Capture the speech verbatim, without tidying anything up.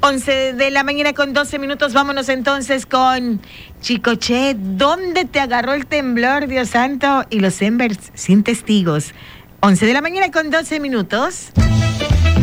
once de la mañana con doce minutos. Vámonos entonces con Chicoche. ¿Dónde te agarró el temblor, Dios santo? Y los Embers sin testigos. once de la mañana con doce minutos.